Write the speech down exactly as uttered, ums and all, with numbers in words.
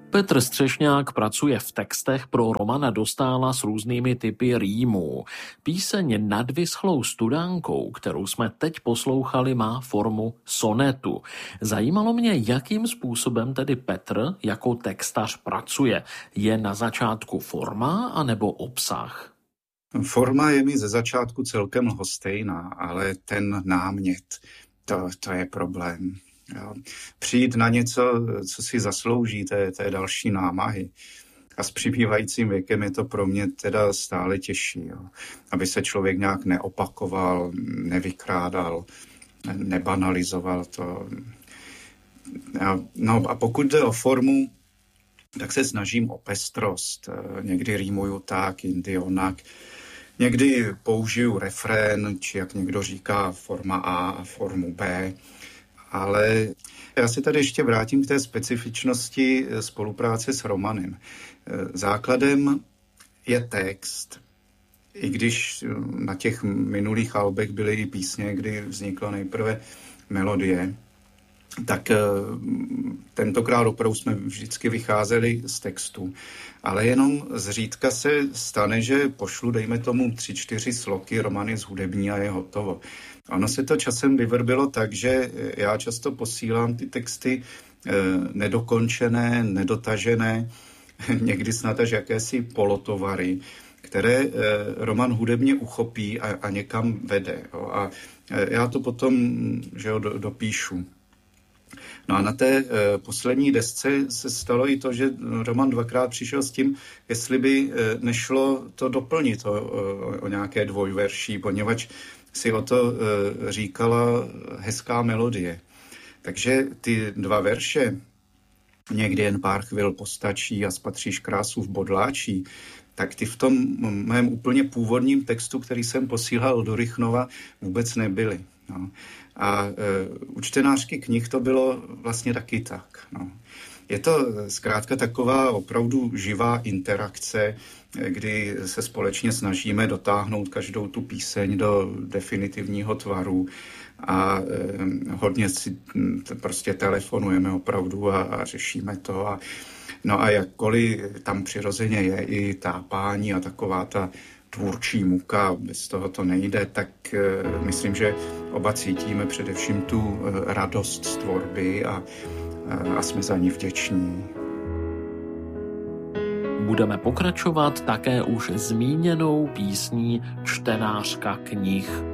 Petr Střešňák pracuje v textech pro Romana Dostála s různými typy rýmů. Píseň Nad vyschlou studánkou, kterou jsme teď poslouchali, má formu sonetu. Zajímalo mě, jakým způsobem tedy Petr jako textař pracuje. Je na začátku forma anebo obsah? Forma je mi ze začátku celkem lhostejná, ale ten námět, to, to je problém. Jo. Přijít na něco, co si zaslouží té, té další námahy. A s přibývajícím věkem je to pro mě teda stále těžší. Jo. Aby se člověk nějak neopakoval, nevykrádal, nebanalizoval to. No a pokud jde o formu, tak se snažím o pestrost. Někdy rýmuju tak, jindy onak. Někdy použiju refrén, či jak někdo říká, forma A a formu B. Ale já se tady ještě vrátím k té specifičnosti spolupráce s Romanem. Základem je text. I když na těch minulých albech byly i písně, kdy vznikla nejprve melodie, tak tentokrát opravdu jsme vždycky vycházeli z textu. Ale jenom zřídka se stane, že pošlu, dejme tomu, tři, čtyři sloky, Roman je zhudební a je hotovo. Ono se to časem vyvrbilo tak, že já často posílám ty texty eh, nedokončené, nedotažené, někdy snad až jakési polotovary, které eh, Roman hudebně uchopí a, a někam vede. Jo. A eh, já to potom že jo, do, dopíšu. No a na té e, poslední desce se stalo i to, že Roman dvakrát přišel s tím, jestli by e, nešlo to doplnit o, o, o nějaké dvojverší, poněvadž si o to e, říkala hezká melodie. Takže ty dva verše, někdy jen pár chvil postačí a spatříš krásu v bodláčí, tak ty v tom mém úplně původním textu, který jsem posílal do Rychnova, vůbec nebyly. No. A e, u čtenářky knih to bylo vlastně taky tak. No. Je to zkrátka taková opravdu živá interakce, kdy se společně snažíme dotáhnout každou tu píseň do definitivního tvaru a e, hodně si t, prostě telefonujeme opravdu a, a řešíme to. A, no a jakkoliv tam přirozeně je i tápání a taková ta tvůrčí muka, bez toho to nejde, tak uh, myslím, že oba cítíme především tu uh, radost z tvorby a, uh, a jsme za ní vděční. Budeme pokračovat také už zmíněnou písní Čtenářka knih.